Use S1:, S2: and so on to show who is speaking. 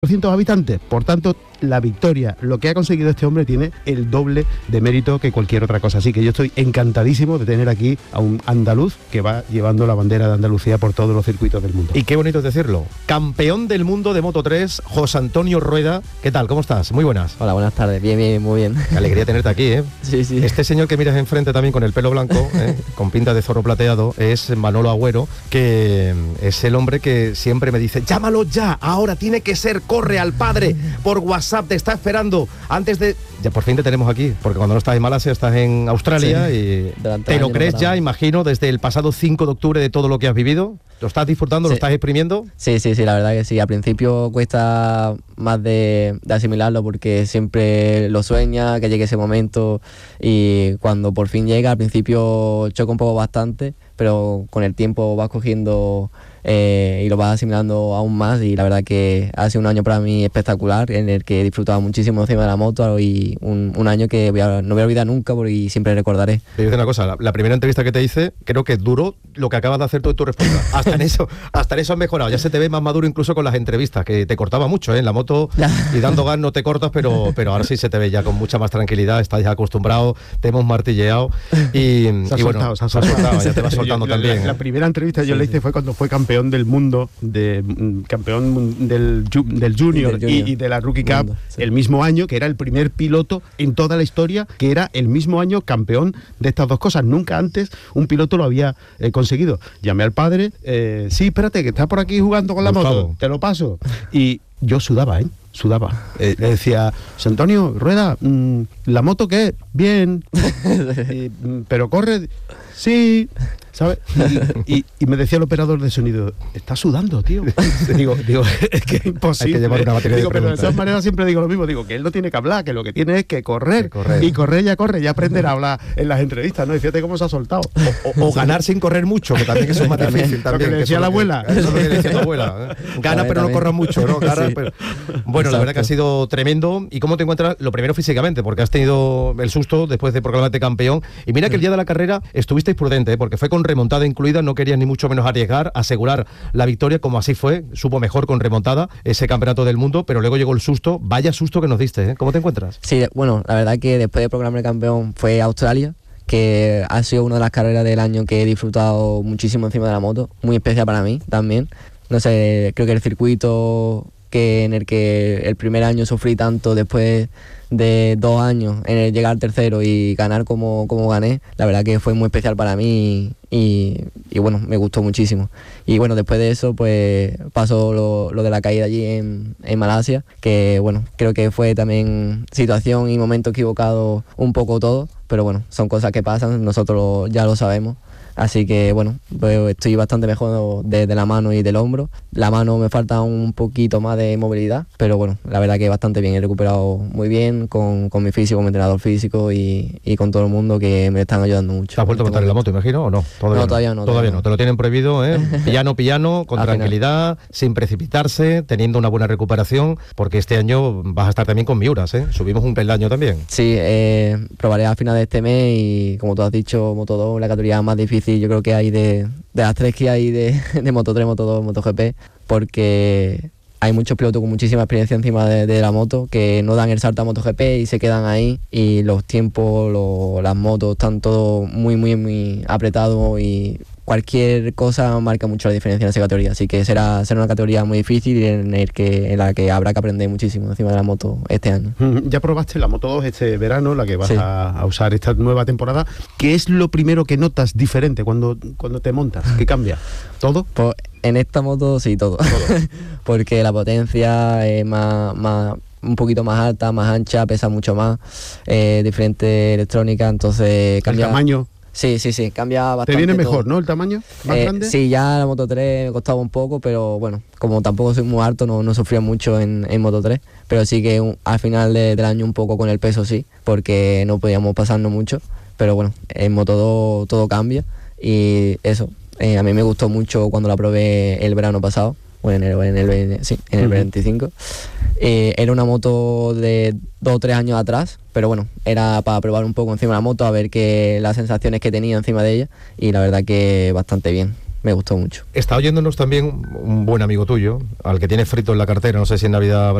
S1: habitantes, por tanto la victoria, lo que ha conseguido este hombre tiene el doble de mérito que cualquier otra cosa, así que yo estoy encantadísimo de tener aquí a un andaluz que va llevando la bandera de Andalucía por todos los circuitos del mundo.
S2: Y qué bonito es decirlo, campeón del mundo de Moto3, José Antonio Rueda. ¿Qué tal? ¿Cómo estás? Muy buenas.
S3: Hola, buenas tardes, bien, muy bien.
S2: Qué alegría tenerte aquí, ¿eh?
S3: Sí.
S2: Este señor que miras enfrente también con el pelo blanco, con pinta de zorro plateado, es Manolo Agüero, que es el hombre que siempre me dice, llámalo ya, ahora tiene que ser, corre al padre, por WhatsApp, te está esperando, antes de... Ya por fin te tenemos aquí, porque cuando no estás en Malasia estás en Australia, sí, y te lo crees ya, imagino, desde el pasado 5 de octubre de todo lo que has vivido. ¿Lo estás disfrutando? Sí. ¿Lo estás exprimiendo?
S3: Sí, la verdad que sí. Al principio cuesta más de asimilarlo porque siempre lo sueña, que llegue ese momento, y cuando por fin llega, al principio choca un poco bastante, pero con el tiempo vas cogiendo y lo vas asimilando aún más, y la verdad que ha sido un año para mí espectacular, en el que he disfrutado muchísimo encima de la moto, y un año que no voy a olvidar nunca y siempre recordaré.
S2: Te digo una cosa, la primera entrevista que te hice creo que duró lo que acabas de hacer tú en tu respuesta. Hasta en eso has mejorado, ya se te ve más maduro incluso con las entrevistas, que te cortaba mucho, en la moto y dando gas no te cortas, pero ahora sí se te ve ya con mucha más tranquilidad, estás ya acostumbrado, te hemos martilleado y bueno, se ha soltado, ya te vas soltando también.
S1: La primera entrevista yo le hice fue cuando fue campeón del mundo, campeón del Junior y de la Rookie Cup, el mismo año, que era el primer piloto en toda la historia, que era el mismo año campeón de estas dos cosas. Nunca antes un piloto lo había conseguido. Llamé al padre, sí, espérate, que está por aquí jugando con la moto, te lo paso. Y yo sudaba, le decía, José Antonio Rueda, ¿la moto qué? Bien. Pero corre, sí, ¿sabes? Y me decía el operador de sonido, está sudando, tío. digo, es que es imposible.
S2: Hay que llevar una batería de
S1: pero de todas maneras siempre digo lo mismo, digo que él no tiene que hablar, que lo que tiene es que correr. Y corre, ya aprender a hablar en las entrevistas, ¿no? Y fíjate cómo se ha soltado.
S2: O ganar sin correr mucho, que también eso es más difícil.
S1: Lo que le decía la abuela.
S2: Eso es lo que le decía la abuela. Gana pero no corras mucho, ¿no? Gana, sí. Pero... Bueno, exacto. La verdad que ha sido tremendo. ¿Y cómo te encuentras? Lo primero físicamente, porque has tenido el susto después de proclamarte campeón. Y mira que el día de la carrera estuvisteis prudente, porque fue con remontada incluida, no querías ni mucho menos arriesgar, asegurar la victoria, como así fue, supo mejor con remontada ese campeonato del mundo, pero luego llegó el susto, vaya susto que nos diste, ¿eh? ¿Cómo te encuentras?
S3: Sí, bueno, la verdad que después de proclamarme campeón fue Australia, que ha sido una de las carreras del año que he disfrutado muchísimo encima de la moto, muy especial para mí también. No sé, creo que el circuito en el que el primer año sufrí tanto, después de 2 años en el llegar tercero y ganar como gané, la verdad que fue muy especial para mí y bueno, me gustó muchísimo. Y bueno, después de eso pues pasó lo de la caída allí en Malasia, que bueno, creo que fue también situación y momento equivocado un poco todo, pero bueno, son cosas que pasan, nosotros ya lo sabemos. Así que bueno, pues estoy bastante mejor de la mano y del hombro. La mano me falta un poquito más de movilidad, pero bueno, la verdad que bastante bien. He recuperado muy bien con mi físico, con mi entrenador físico y con todo el mundo que me están ayudando mucho.
S2: ¿Te has vuelto a montar en la moto, imagino, o no?
S3: Todavía no.
S2: Te lo tienen prohibido, ¿eh? Piano, con tranquilidad, sin precipitarse, teniendo una buena recuperación, porque este año vas a estar también con Miuras, ¿eh? Subimos un peldaño también.
S3: Sí, probaré a final de este mes y como tú has dicho, Moto2, la categoría más difícil yo creo que hay de las 3 que hay de Moto3, Moto2, MotoGP, porque hay muchos pilotos con muchísima experiencia encima de la moto que no dan el salto a MotoGP y se quedan ahí, y los tiempos, las motos están todos muy apretados y cualquier cosa marca mucho la diferencia en esa categoría, así que será una categoría muy difícil y en la que habrá que aprender muchísimo encima de la moto este año.
S1: Ya probaste la Moto2 este verano, la que vas a usar esta nueva temporada. ¿Qué es lo primero que notas diferente cuando te montas? ¿Qué cambia? ¿Todo?
S3: Pues en esta moto sí, todo. Porque la potencia es más un poquito más alta, más ancha, pesa mucho más, diferente electrónica, entonces cambia.
S1: ¿El tamaño?
S3: Sí, cambia bastante.
S1: ¿Te viene mejor,
S3: todo,
S1: ¿no? ¿El tamaño más grande?
S3: Sí, ya la Moto3 me costaba un poco, pero bueno, como tampoco soy muy alto, no sufría mucho en Moto3, pero sí que al final del año un poco con el peso sí, porque no podíamos pasarnos mucho, pero bueno, en Moto2 todo cambia y eso, a mí me gustó mucho cuando la probé el verano pasado, bueno, en el 25. Era una moto de 2 o 3 años atrás, pero bueno, era para probar un poco encima de la moto, a ver las sensaciones que tenía encima de ella, y la verdad que bastante bien. me gustó mucho.
S2: Está oyéndonos también un buen amigo tuyo, al que tiene frito en la cartera, no sé si en Navidad